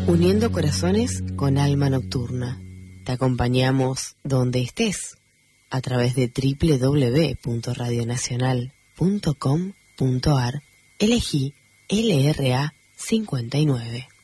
Uniendo corazones con alma nocturna. Te acompañamos donde estés a través de www.radionacional.com.ar. Elegí LRA 59.